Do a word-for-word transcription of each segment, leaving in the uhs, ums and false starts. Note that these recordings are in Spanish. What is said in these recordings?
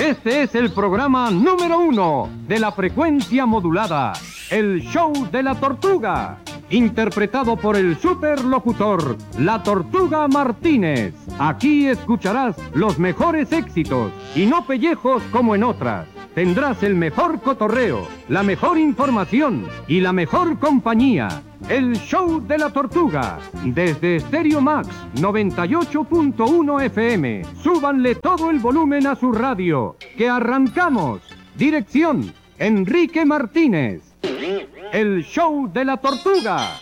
Este es el programa número uno de la frecuencia modulada, el show de la tortuga, interpretado por el superlocutor, la Tortuga Martínez. Aquí escucharás los mejores éxitos y no pellejos como en otras. Tendrás el mejor cotorreo, la mejor información y la mejor compañía. El show de la tortuga, desde Stereo Max noventa y ocho punto uno F M. Súbanle todo el volumen a su radio, que arrancamos. Dirección, Enrique Martínez. El show de la tortuga.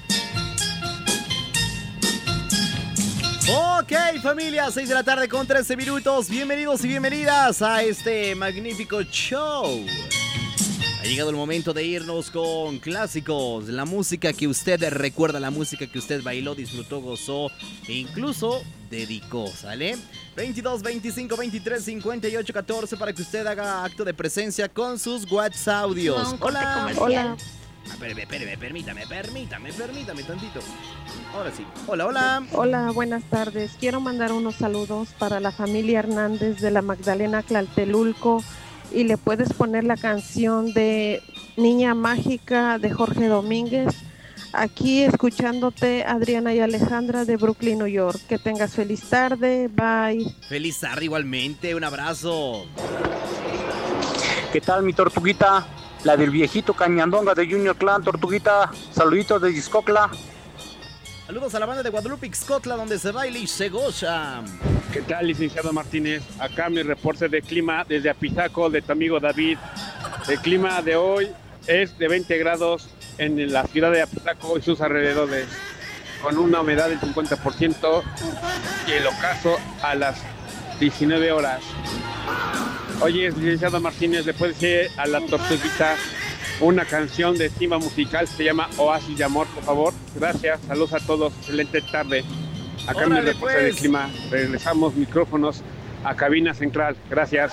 Ok, familia, seis de la tarde con trece minutos. Bienvenidos y bienvenidas a este magnífico show. Ha llegado el momento de irnos con clásicos, la música que usted recuerda, la música que usted bailó, disfrutó, gozó e incluso dedicó, ¿sale? veintidós, veinticinco, veintitrés, cincuenta y ocho, catorce para que usted haga acto de presencia con sus WhatsApp audios. Hola. Hola. Espérame, espérame, permítame, permítame, permítame tantito. Ahora sí. Hola, hola. Hola, buenas tardes. Quiero mandar unos saludos para la familia Hernández de la Magdalena Tlaltelulco y le puedes poner la canción de Niña Mágica de Jorge Domínguez. Aquí escuchándote, Adriana y Alejandra de Brooklyn, New York. Que tengas feliz tarde. Bye. Feliz tarde igualmente. Un abrazo. ¿Qué tal, mi tortuguita? La del viejito Cañandonga de Junior Clan, tortuguita. Saluditos de Xcocla. Saludos a la banda de Guadalupe, Ixcotla, donde se baila y se goza. ¿Qué tal, licenciado Martínez? Acá mi reporte de clima desde Apizaco, de tu amigo David. El clima de hoy es de veinte grados en la ciudad de Apizaco y sus alrededores, con una humedad del cincuenta por ciento y el ocaso a las diecinueve horas. Oye, licenciado Martínez, ¿le puede decir a la tortuguita una canción de estima musical? Se llama Oasis de Amor, por favor. Gracias, saludos a todos, excelente tarde. Acá en mi reporte pues. de clima, regresamos micrófonos a cabina central. Gracias.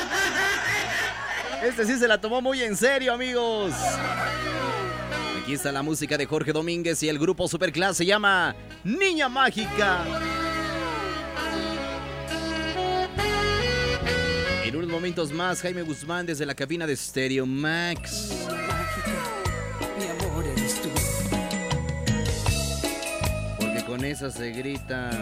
Este sí se la tomó muy en serio, amigos. Aquí está la música de Jorge Domínguez y el grupo Superclass se llama Niña Mágica. En unos momentos más, Jaime Guzmán desde la cabina de Stereo Max. Mi amor eres tú. Porque con esa se grita.